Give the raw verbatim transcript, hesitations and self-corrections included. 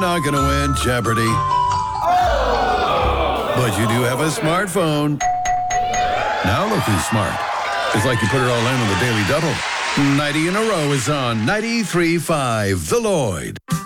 not going to win Jeopardy. But you do have a smartphone. Now look who's smart. It's like you put it all in on the Daily Double. ninety in a row is on ninety-three point five The Lloyd.